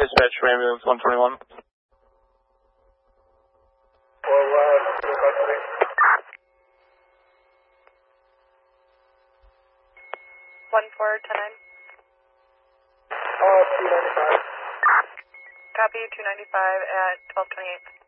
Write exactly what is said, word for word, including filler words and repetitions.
Dispatch for ambulance one twenty-one. One four ten nine. Uh, two ninety-five. Copy two ninety-five at twelve twenty-eight.